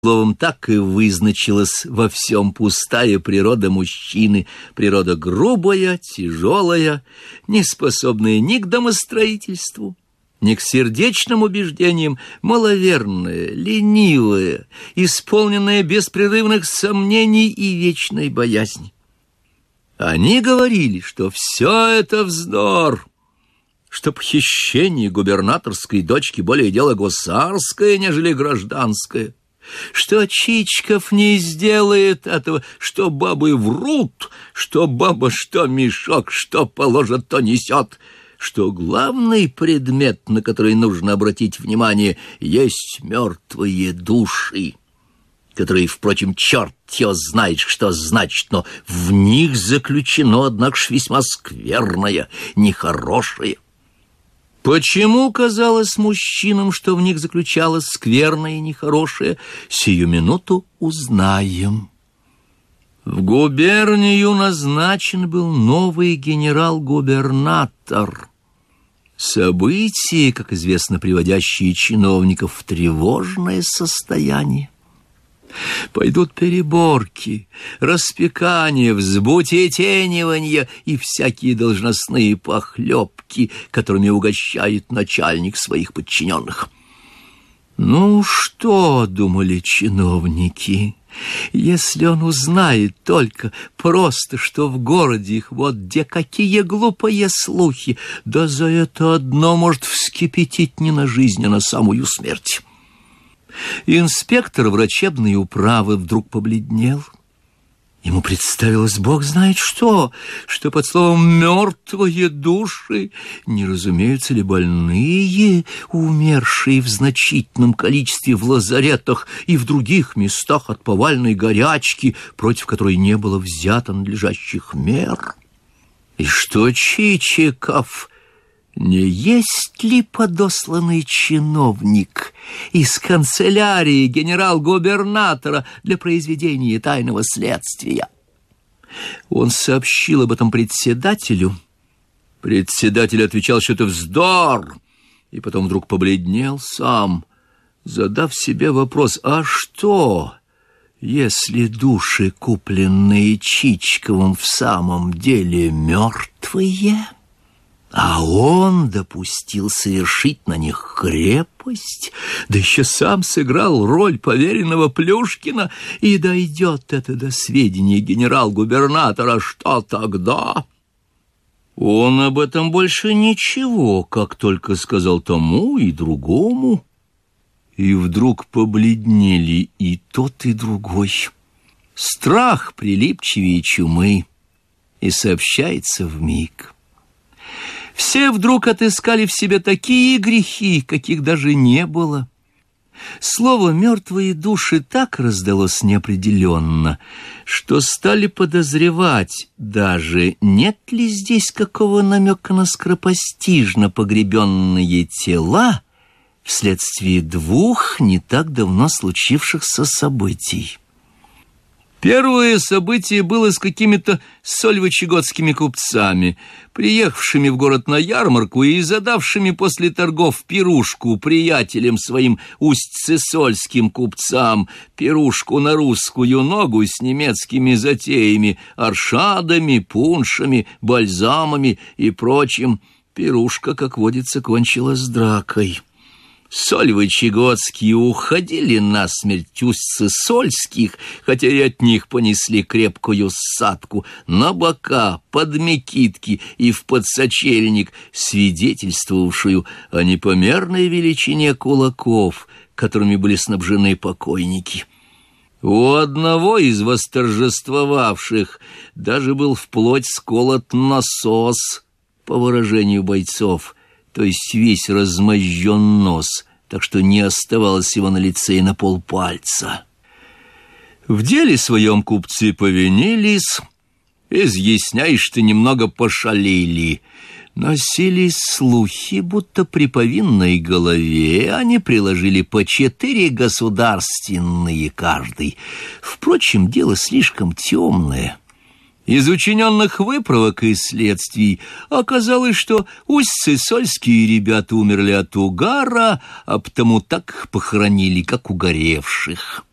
Словом, так и вызначилась во всем пустая природа мужчины, природа грубая, тяжелая, неспособная ни к домостроительству, ни к сердечным убеждениям, маловерная, ленивая, исполненная беспрерывных сомнений и вечной боязни. Они говорили, что все это вздор, что похищение губернаторской дочки более дело гусарское, нежели гражданское, что Чичиков не сделает этого, что бабы врут, что баба что мешок, что положит, то несет, что главный предмет, на который нужно обратить внимание, есть мертвые души, которые, впрочем, черт его знает, что значит, но в них заключено, однако ж, весьма скверное, нехорошее. Почему казалось мужчинам, что в них заключалось скверное и нехорошее, сию минуту узнаем. В губернию назначен был новый генерал-губернатор. События, как известно, приводящие чиновников в тревожное состояние. Пойдут переборки, распекания, взбутетенивания и всякие должностные похлебки, которыми угощает начальник своих подчиненных. Ну что, думали чиновники, если он узнает только просто, что в городе их вот где какие глупые слухи, да за это одно может вскипятить не на жизнь, а на самую смерть. Инспектор врачебной управы вдруг побледнел. Ему представилось бог знает что под словом «мертвые души» не разумеются ли больные, умершие в значительном количестве в лазаретах и в других местах от повальной горячки, против которой не было взято надлежащих мер. И что Чичиков не есть ли подосланный чиновник из канцелярии генерал-губернатора для произведения тайного следствия? Он сообщил об этом председателю. Председатель отвечал, что это вздор, и потом вдруг побледнел сам, задав себе вопрос: а что, если души, купленные Чичиковым, в самом деле мертвые? А он допустил совершить на них крепость, да еще сам сыграл роль поверенного Плюшкина, и дойдет это до сведения генерал-губернатора, что тогда? Он об этом больше ничего, как только сказал тому и другому, и вдруг побледнели и тот, и другой. Страх прилипчивее чумы, и сообщается вмиг. Все вдруг отыскали в себе такие грехи, каких даже не было. Слово «мертвые души» так раздалось неопределенно, что стали подозревать даже, нет ли здесь какого намека на скоропостижно погребенные тела вследствие двух не так давно случившихся событий. Первое событие было с какими-то сольвычегодскими купцами, приехавшими в город на ярмарку и задавшими после торгов пирушку приятелям своим усть-цесольским купцам, пирушку на русскую ногу с немецкими затеями, оршадами, пуншами, бальзамами и прочим. Пирушка, как водится, кончилась дракой. Сольвычегодские уходили насмерть усть-цесольских, хотя и от них понесли крепкую ссадку на бока, под мекитки и в подсочельник, свидетельствовавшую о непомерной величине кулаков, которыми были снабжены покойники. У одного из восторжествовавших даже был вплоть сколот насос, по выражению бойцов, то есть весь размозжен нос, так что не оставалось его на лице и на полпальца. В деле своем купцы повинились, изъясняя, что немного пошалили. Носились слухи, будто при повинной голове они приложили по 4 государственные каждый. Впрочем, дело слишком темное. Из учиненных выправок и следствий оказалось, что усть-цесольские ребята умерли от угара, а потому так их похоронили, как угоревших.